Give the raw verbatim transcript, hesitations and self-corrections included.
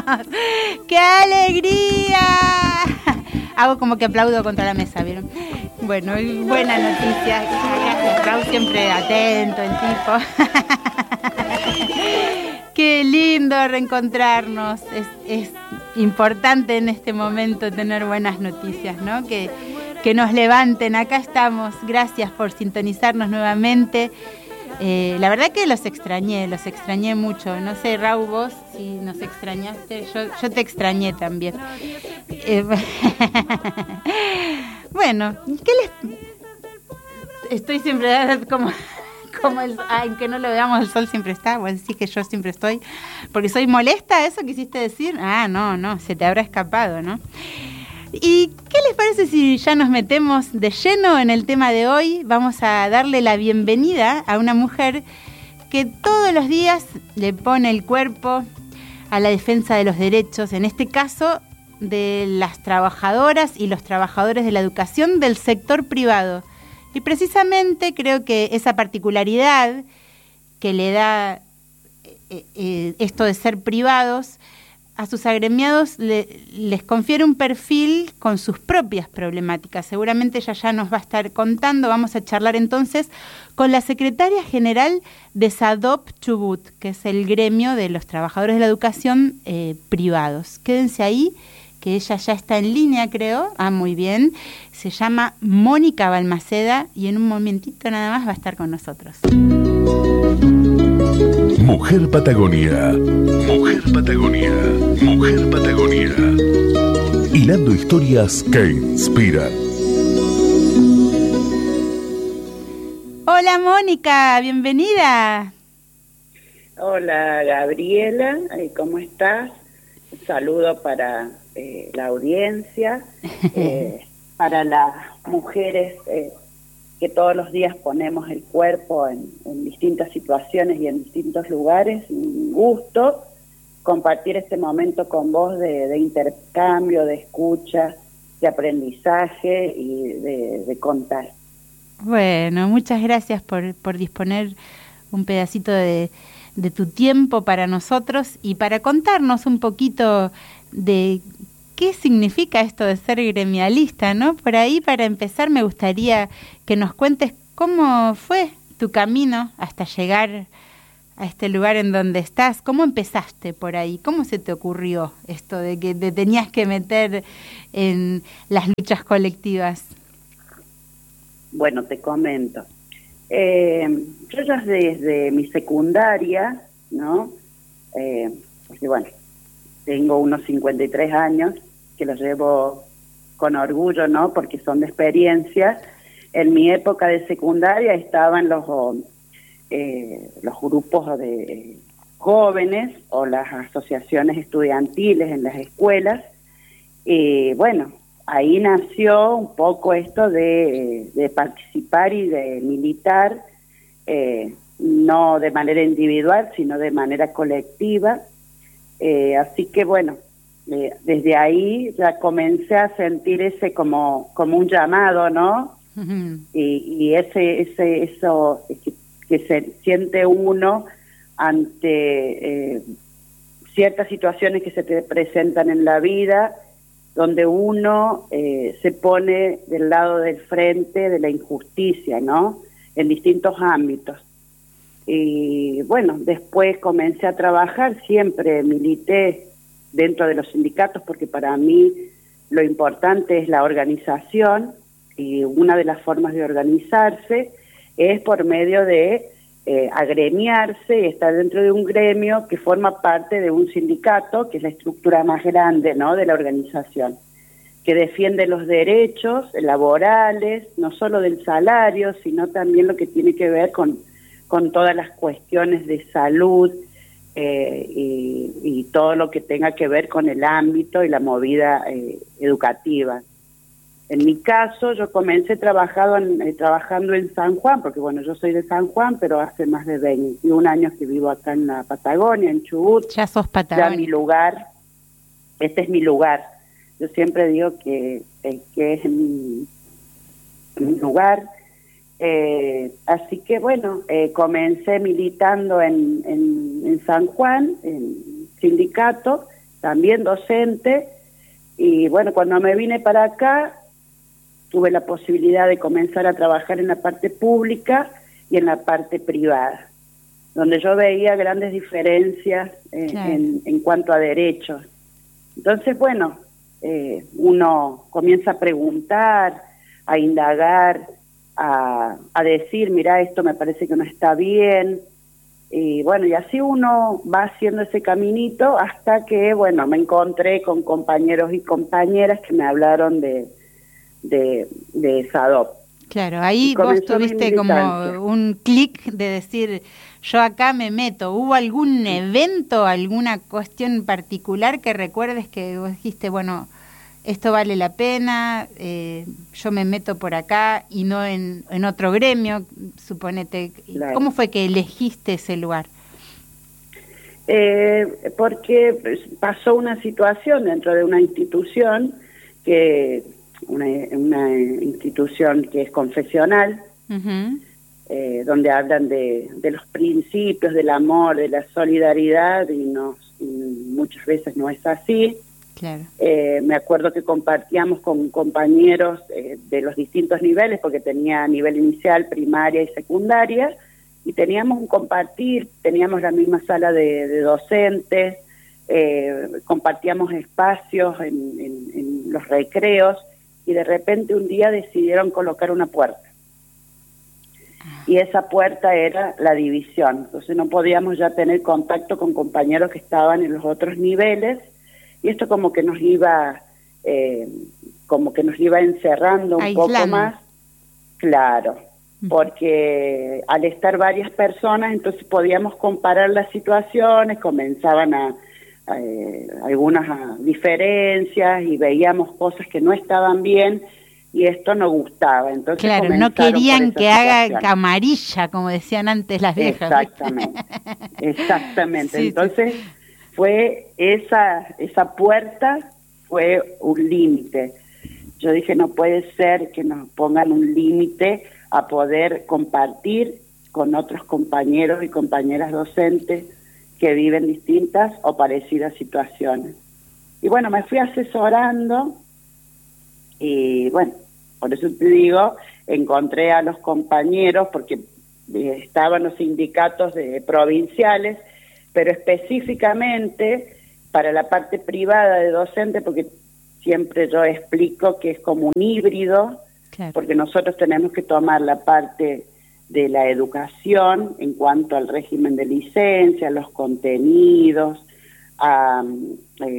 ¡Qué alegría! Hago como que aplaudo contra la mesa, ¿vieron? Bueno, buena noticia. Raúl siempre atento, el tipo. Qué lindo reencontrarnos. Es, es importante en este momento tener buenas noticias, ¿no? Que, que nos levanten. Acá estamos. Gracias por sintonizarnos nuevamente. Eh, la verdad que los extrañé, los extrañé mucho. No sé, Raúl, vos si nos extrañaste. Yo, yo te extrañé también. Eh, bueno, ¿qué les...? Estoy siempre como... como el, aunque no lo veamos, el sol siempre está. Vos decís que yo siempre estoy porque soy molesta. ¿Eso quisiste decir? Ah, no, no, se te habrá escapado, ¿no? ¿Y qué les parece si ya nos metemos de lleno en el tema de hoy? Vamos a darle la bienvenida a una mujer que todos los días le pone el cuerpo a la defensa de los derechos, en este caso de las trabajadoras y los trabajadores de la educación del sector privado. Y precisamente creo que esa particularidad que le da eh, eh, esto de ser privados a sus agremiados le, les confiere un perfil con sus propias problemáticas. Seguramente ella ya nos va a estar contando. Vamos a charlar entonces con la secretaria general de SADOP Chubut, que es el gremio de los trabajadores de la educación eh, privados. Quédense ahí, que ella ya está en línea, creo. Ah, muy bien. Se llama Mónica Balmaceda y en un momentito nada más va a estar con nosotros. Mujer Patagonia. Mujer Patagonia. Mujer Patagonia. Hilando historias que inspiran. Hola, Mónica, bienvenida. Hola, Gabriela, ¿cómo estás? Un saludo para eh, la audiencia, eh, para las mujeres eh, que todos los días ponemos el cuerpo en, en distintas situaciones y en distintos lugares. Un gusto compartir este momento con vos de, de intercambio, de escucha, de aprendizaje y de, de contar. Bueno, muchas gracias por, por disponer un pedacito de, de tu tiempo para nosotros y para contarnos un poquito de qué significa esto de ser gremialista, ¿no? Por ahí, para empezar, me gustaría que nos cuentes cómo fue tu camino hasta llegar a este lugar en donde estás. ¿Cómo empezaste por ahí? ¿Cómo se te ocurrió esto de que te tenías que meter en las luchas colectivas? Bueno, te comento. Eh, yo ya desde mi secundaria, ¿no? Eh, porque bueno, tengo unos cincuenta y tres años, que los llevo con orgullo, ¿no? Porque son de experiencia. En mi época de secundaria estaban los, eh, los grupos de jóvenes o las asociaciones estudiantiles en las escuelas. Y bueno, ahí nació un poco esto de, de participar y de militar, eh, no de manera individual, sino de manera colectiva. Eh, así que bueno, eh, desde ahí ya comencé a sentir ese como, como un llamado, ¿no? Uh-huh. Y, y ese, ese, eso que, que se siente uno ante eh, ciertas situaciones que se te presentan en la vida, donde uno eh, se pone del lado del frente de la injusticia, ¿no? En distintos ámbitos. Y bueno, después comencé a trabajar, siempre milité dentro de los sindicatos, porque para mí lo importante es la organización, y una de las formas de organizarse es por medio de eh, agremiarse y estar dentro de un gremio que forma parte de un sindicato, que es la estructura más grande, ¿no?, de la organización, que defiende los derechos laborales, no solo del salario, sino también lo que tiene que ver con, con todas las cuestiones de salud eh, y, y todo lo que tenga que ver con el ámbito y la movida eh, educativa. En mi caso, yo comencé trabajado en, eh, trabajando en San Juan, porque bueno, yo soy de San Juan, pero hace más de veintiún años que vivo acá en la Patagonia, en Chubut. Ya sos Patagonia. Ya mi lugar, este es mi lugar. Yo siempre digo que, eh, que es mi, mi lugar. Eh, así que bueno, eh, comencé militando en, en, en San Juan, en sindicato, también docente, y bueno, cuando me vine para acá, tuve la posibilidad de comenzar a trabajar en la parte pública y en la parte privada, donde yo veía grandes diferencias eh, claro. en, en cuanto a derechos. Entonces, bueno, eh, uno comienza a preguntar, a indagar, a, a decir, mira, esto me parece que no está bien, y bueno, y así uno va haciendo ese caminito hasta que, bueno, me encontré con compañeros y compañeras que me hablaron de, de, de SADOP. Claro, ahí vos tuviste como un clic de decir, yo acá me meto. ¿Hubo algún evento, alguna cuestión particular que recuerdes que vos dijiste, bueno, esto vale la pena, eh, yo me meto por acá y no en, en otro gremio, suponete? Claro. ¿Cómo fue que elegiste ese lugar? Eh, porque pasó una situación dentro de una institución que... Una, una institución que es confesional, uh-huh. eh, donde hablan de, de los principios, del amor, de la solidaridad, y, no, y muchas veces no es así. Claro. Eh, me acuerdo que compartíamos con compañeros eh, de los distintos niveles, porque tenía nivel inicial, primaria y secundaria, y teníamos un compartir, teníamos la misma sala de, de docentes, eh, compartíamos espacios en, en, en los recreos, y de repente un día decidieron colocar una puerta. Y esa puerta era la división. Entonces no podíamos ya tener contacto con compañeros que estaban en los otros niveles, y esto como que nos iba, eh, como que nos iba encerrando un Aislando. poco más. Claro, porque al estar varias personas, entonces podíamos comparar las situaciones, comenzaban a... Eh, algunas uh, diferencias y veíamos cosas que no estaban bien y esto no gustaba. Entonces claro, no querían que situación. haga camarilla, como decían antes las viejas. Exactamente, exactamente. Sí, Entonces sí. fue esa, esa puerta fue un límite. Yo dije, no puede ser que nos pongan un límite a poder compartir con otros compañeros y compañeras docentes que viven distintas o parecidas situaciones. Y bueno, me fui asesorando y bueno, por eso te digo, encontré a los compañeros porque estaban los sindicatos de provinciales, pero específicamente para la parte privada de docente, porque siempre yo explico que es como un híbrido, claro. porque nosotros tenemos que tomar la parte de la educación en cuanto al régimen de licencia, los contenidos, a, eh,